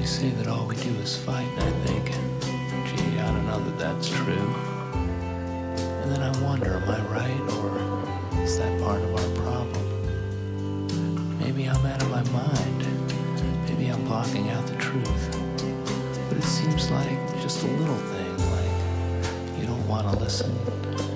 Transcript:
say that all we do is fight, and I think, gee, I don't know that that's true. And then I wonder, am I right, or is that part of our problem? Maybe I'm out of my mind. Maybe I'm blocking out the truth. But it seems like just a little thing, like you don't want to listen,